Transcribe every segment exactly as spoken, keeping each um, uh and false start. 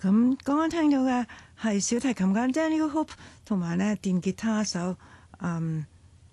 咁剛剛聽到嘅係小提琴家 Daniel Hope 同埋咧電吉他手嗯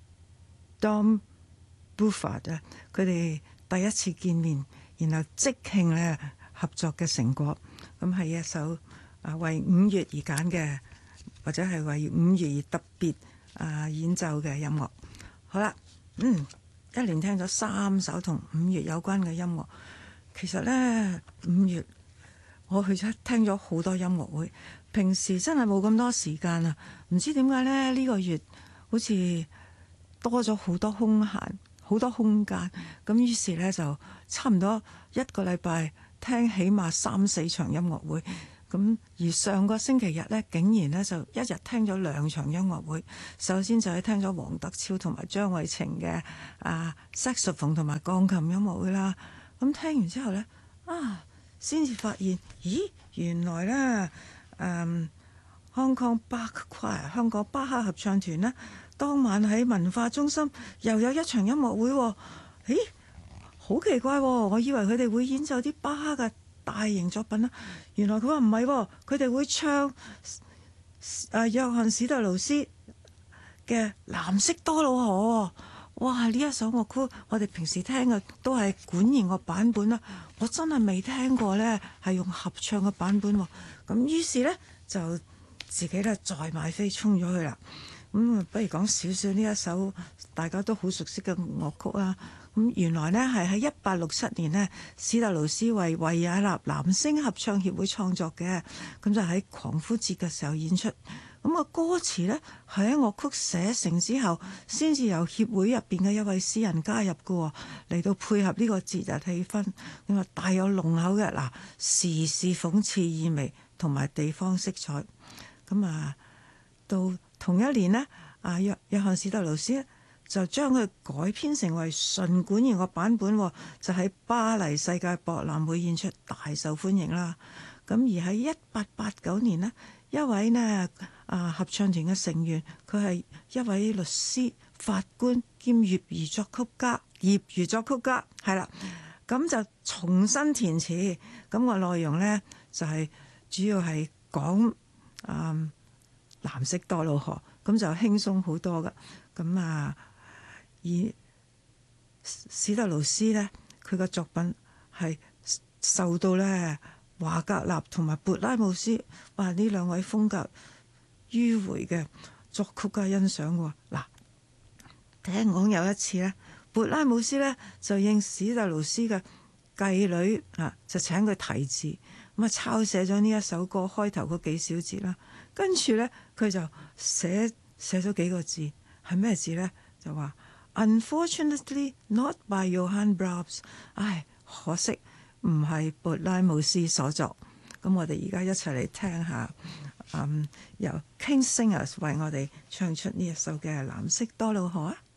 Dom Bufford 啊，佢哋第一次見面，然後即興咧合作嘅成果，咁係一首啊為五月而揀嘅，或者係為五月而特別啊演奏嘅音樂。好啦，嗯，一連聽咗三首同五月有關嘅音樂，其實咧五月我去咗聽咗好多音樂會，平時真係冇咁多時間啊，唔知點解咧呢個月好似多咗好多空閒，好多空間，咁於是咧就差唔多一個禮拜聽起碼三四場音樂會，咁而上個星期日咧竟然咧就一日聽咗兩場音樂會。首先就係聽咗黃德超同埋張衛晴嘅啊 saxophone 同埋鋼琴音樂會啦。咁聽完之後咧啊，先至發現，咦，原來咧誒 Hong Kong Bach Choir 香港巴哈合唱團呢，當晚喺文化中心又有一場音樂會喎。咦，好奇怪喎！我以為佢哋會演奏啲巴哈嘅大型作品啦，原來佢話唔係喎，佢哋會唱誒約翰史特勞斯嘅藍色多瑙河。哇！呢一首樂曲我哋平時聽嘅都係管弦樂版本啦，我真係未聽過呢係用合唱嘅版本喎。咁於是呢，就自己咧再買飛衝咗去啦。咁不如講少少呢一首大家都好熟悉嘅樂曲啊。咁原來呢係喺一八六七年呢，史特勞斯為維也納男聲合唱協會創作嘅，咁就喺狂歡節嘅時候演出。咁個歌詞呢係喺樂曲寫成之後，先至由協會入邊嘅一位詩人加入嘅，嚟到配合呢個節日氣氛，咁啊帶有濃厚嘅嗱時事諷刺意味同埋地方色彩。咁啊到同一年呢，啊約約翰史特勞斯就將佢改編成為純管弦樂版本，就喺巴黎世界博覽會演出，大受歡迎啦。咁而喺一八八九年呢，一位呢啊合唱團嘅成員，佢係一位律師、法官兼業餘作曲家，業餘作曲家係啦。咁就重新填詞，咁個內容呢，就係主要係講啊藍色多瑙河，咁就輕鬆好多噶。咁啊，而史特勞斯呢，佢嘅作品係受到呢華格納同埋勃拉姆斯，哇呢兩位風格迂迴嘅作曲家欣賞喎。嗱，聽講有一次呢，勃拉姆斯呢就應史特勞斯嘅繼女啊，就請佢題字，咁啊抄寫咗呢一首歌開頭嗰幾小節啦，跟住呢，佢就寫寫咗幾個字，係咩字呢？就話 Unfortunately not by Johann Brahms， 唉，可惜唔係勃拉姆斯所作。咁我哋而家一齊嚟聽下，嗯，由 King Singers 為我哋唱出呢一首嘅藍色多瑙河啊！